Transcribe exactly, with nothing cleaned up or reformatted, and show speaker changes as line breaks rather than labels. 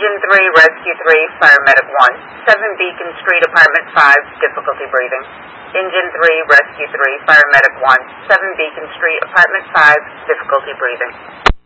Engine three, Rescue three, Fire Medic one, seven Beacon Street, Apartment five, difficulty breathing. Engine three, Rescue three, Fire Medic one, seven Beacon Street, Apartment five, difficulty breathing.